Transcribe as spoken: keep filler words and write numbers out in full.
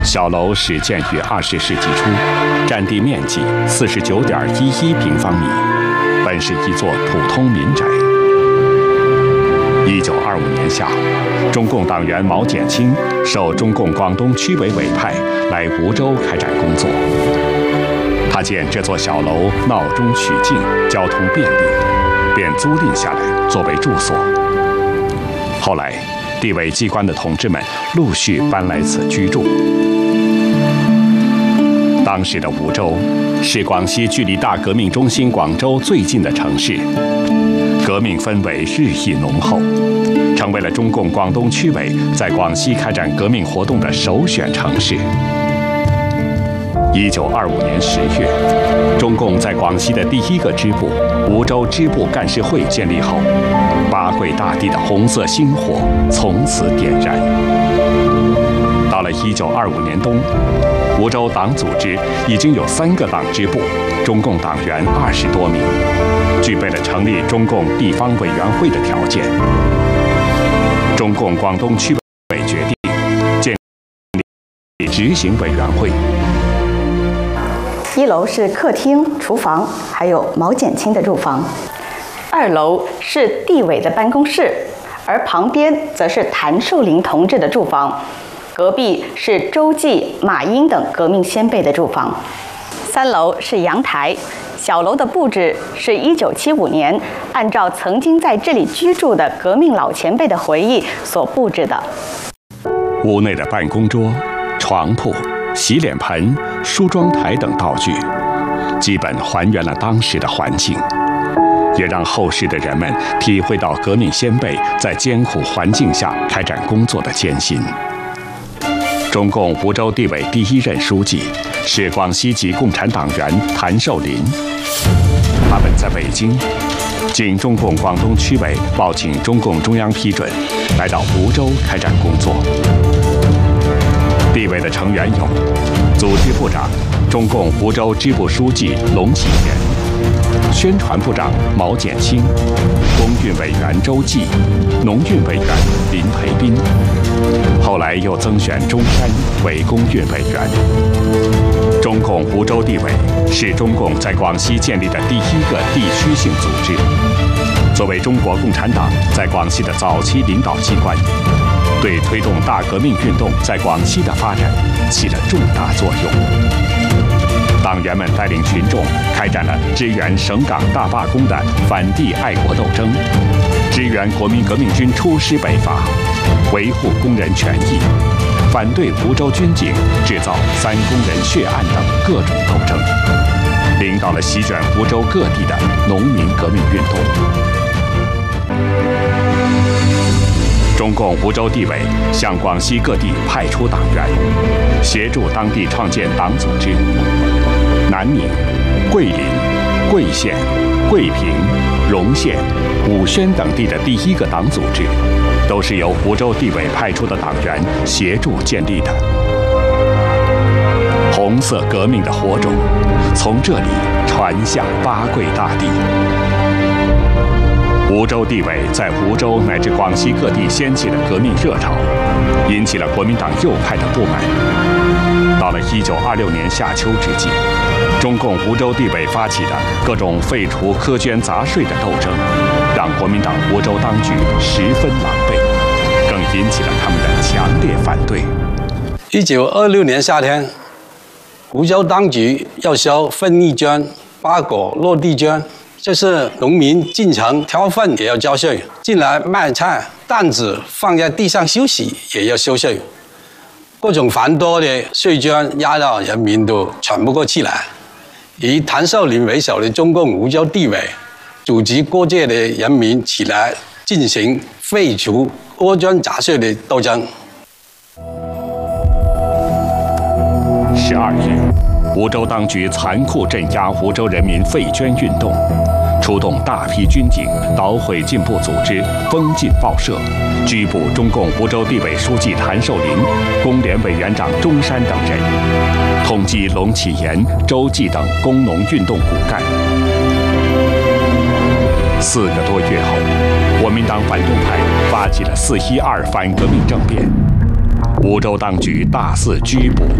小楼始建于二十世纪初，占地面积四十九点一一平方米，本是一座普通民宅。一九二五年夏，中共党员毛简清受中共广东区委委派来梧州开展工作。他见这座小楼闹中取静，交通便利，便租赁下来作为住所。后来，地委机关的同志们陆续搬来此居住。当时的梧州是广西距离大革命中心广州最近的城市，革命氛围日益浓厚，成为了中共广东区委在广西开展革命活动的首选城市。一九二五年十月，中共在广西的第一个支部梧州支部干事会建立后，八桂大地的红色星火从此点燃。到了一九二五年冬，梧州党组织已经有三个党支部，中共党员二十多名，具备了成立中共地方委员会的条件。中共广东区委决定建立执行委员会。 一楼是客厅、厨房，还有毛简清的住房；二楼是地委的办公室，而旁边则是谭寿龄同志的住房。隔壁是周济、马英等革命先辈的住房。三楼是阳台，小楼的布置是一九七五年按照曾经在这里居住的革命老前辈的回忆所布置的。 屋内的办公桌、床铺、洗脸盆、梳妆台等道具，基本还原了当时的环境，也让后世的人们体会到革命先辈在艰苦环境下开展工作的艰辛。中共梧州地委第一任书记是广西籍共产党员谭寿龄，他本在北京，经中共广东区委报请中共中央批准，来到梧州开展工作。地委的成员有组织部长、中共梧州支部书记龙启言，宣传部长毛简清，工运委员周济，农运委员林培斌。后来又增选中山为工运委员。中共梧州地委是中共在广西建立的第一个地区性组织，作为中国共产党在广西的早期领导机关，对推动大革命运动在广西的发展起了重大作用。党员们带领群众开展了支援省港大罢工的反帝爱国斗争，支援国民革命军出师北伐，维护工人权益，反对梧州军警制造三工人血案等各种斗争，领导了席卷梧州各地的农民革命运动。中共梧州地委向广西各地派出党员，协助当地创建党组织。南宁、桂林、桂县、桂平、荣县、武宣等地的第一个党组织，都是由梧州地委派出的党员协助建立的。红色革命的火种从这里传向八桂大地。梧州地委在梧州乃至广西各地掀起了革命热潮，引起了国民党右派的不满。到了一九二六年夏秋之际，中共梧州地委发起的各种废除苛捐杂税的斗争，让国民党梧州当局十分狼狈，更引起了他们的强烈反对。 一九二六年夏天，梧州当局要收粪粒捐、八果落地捐，就是农民进城挑粪也要交税，进来卖菜担子放在地上休息也要收税。各种繁多的税捐压到人民都喘不过气来。以谭寿龄为首的中共梧州地委组织各界的人民起来进行废除苛捐杂税的斗争。 十二日，梧州当局残酷镇压梧州人民废捐运动，出动大批军警捣毁进步组织，封禁报社，拘捕中共梧州地委书记谭寿龄、工联委员长钟山等人，通缉龙启言、周济等工农运动骨干。四个多月后，国民党反动派发起了四一二反革命政变， 梧州当局大肆拘捕